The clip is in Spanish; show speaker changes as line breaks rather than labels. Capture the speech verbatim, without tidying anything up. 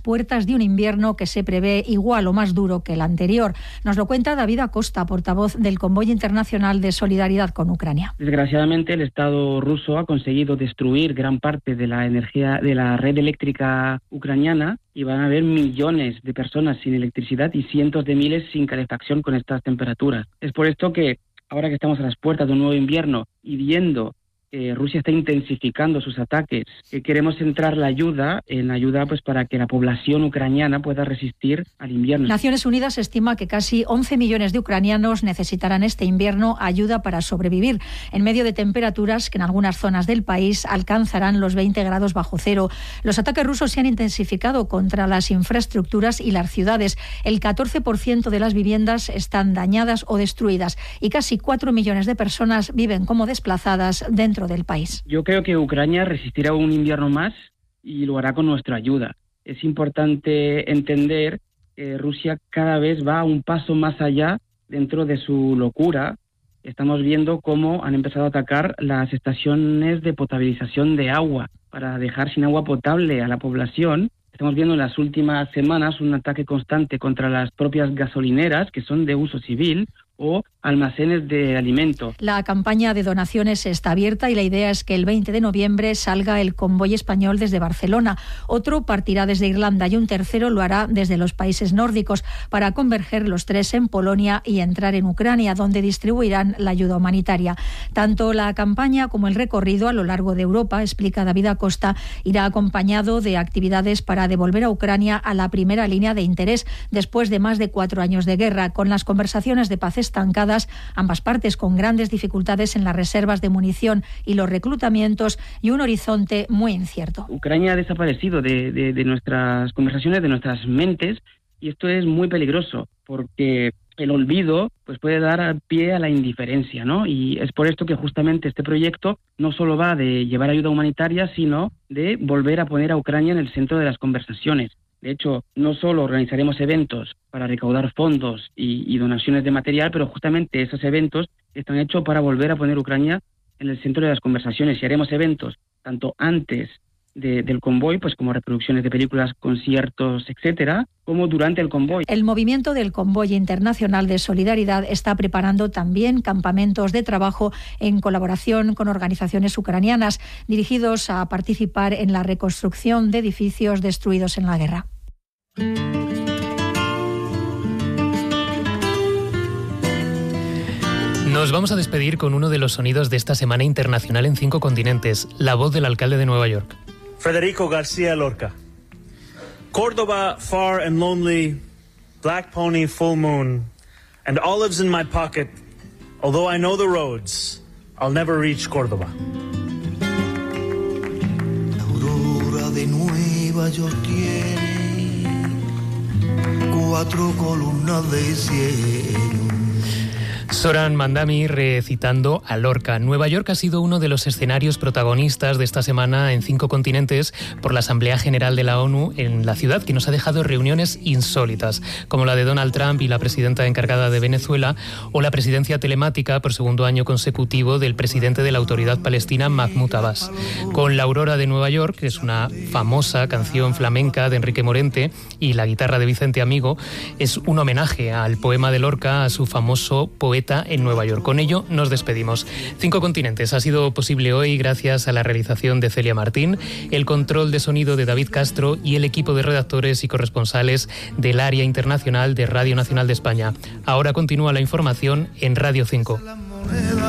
puertas de un invierno que se prevé igual o más duro que el anterior. Nos lo cuenta David Acosta, portavoz del Convoy Internacional de Solidaridad con Ucrania.
Desgraciadamente, el Estado ruso ha conseguido destruir gran parte de la energía de la red eléctrica ucraniana y van a haber millones de personas sin electricidad y cientos de miles sin calefacción con estas temperaturas. Es por esto que ahora que estamos a las puertas de un nuevo invierno y viendo que Rusia está intensificando sus ataques, que queremos centrar la ayuda en ayuda pues para que la población ucraniana pueda resistir al invierno.
Naciones Unidas estima que casi once millones de ucranianos necesitarán este invierno ayuda para sobrevivir, en medio de temperaturas que en algunas zonas del país alcanzarán los veinte grados bajo cero. Los ataques rusos se han intensificado contra las infraestructuras y las ciudades. El catorce por ciento de las viviendas están dañadas o destruidas y casi cuatro millones de personas viven como desplazadas dentro del país.
Yo creo que Ucrania resistirá un invierno más y lo hará con nuestra ayuda. Es importante entender que Rusia cada vez va un paso más allá dentro de su locura. Estamos viendo cómo han empezado a atacar las estaciones de potabilización de agua para dejar sin agua potable a la población. Estamos viendo en las últimas semanas un ataque constante contra las propias gasolineras, que son de uso civil, o almacenes de alimento.
La campaña de donaciones está abierta y la idea es que el veinte de noviembre salga el convoy español desde Barcelona. Otro partirá desde Irlanda y un tercero lo hará desde los países nórdicos para converger los tres en Polonia y entrar en Ucrania, donde distribuirán la ayuda humanitaria. Tanto la campaña como el recorrido a lo largo de Europa, explica David Acosta, irá acompañado de actividades para devolver a Ucrania a la primera línea de interés después de más de cuatro años de guerra, con las conversaciones de paz estancadas, ambas partes con grandes dificultades en las reservas de munición y los reclutamientos y un horizonte muy incierto.
Ucrania ha desaparecido de, de, de nuestras conversaciones, de nuestras mentes, y esto es muy peligroso porque el olvido pues puede dar pie a la indiferencia, ¿no? Y es por esto que justamente este proyecto no solo va de llevar ayuda humanitaria, sino de volver a poner a Ucrania en el centro de las conversaciones. De hecho, no solo organizaremos eventos para recaudar fondos y, y donaciones de material, pero justamente esos eventos están hechos para volver a poner a Ucrania en el centro de las conversaciones. Y haremos eventos tanto antes de, del convoy, pues como reproducciones de películas, conciertos, etcétera, como durante el convoy.
El movimiento del Convoy Internacional de Solidaridad está preparando también campamentos de trabajo en colaboración con organizaciones ucranianas dirigidos a participar en la reconstrucción de edificios destruidos en la guerra.
Nos vamos a despedir con uno de los sonidos de esta Semana Internacional en cinco continentes, la voz del alcalde de Nueva York.
Federico García Lorca. Córdoba, far and lonely, black pony, full moon, and olives in my pocket. Although I know the roads, I'll never reach Córdoba.
La aurora de Nueva York tiene cuatro columnas de cielo.
Zoran Mandami recitando a Lorca. Nueva York ha sido uno de los escenarios protagonistas de esta semana en cinco continentes por la Asamblea General de la ONU en la ciudad, que nos ha dejado reuniones insólitas, como la de Donald Trump y la presidenta encargada de Venezuela, o la presidencia telemática por segundo año consecutivo del presidente de la Autoridad Palestina, Mahmoud Abbas. Con La Aurora de Nueva York, que es una famosa canción flamenca de Enrique Morente, y la guitarra de Vicente Amigo, es un homenaje al poema de Lorca, a su famoso poeta en Nueva York. Con ello nos despedimos. Cinco continentes ha sido posible hoy gracias a la realización de Celia Martín, el control de sonido de David Castro y el equipo de redactores y corresponsales del área internacional de Radio Nacional de España. Ahora continúa la información en Radio cinco.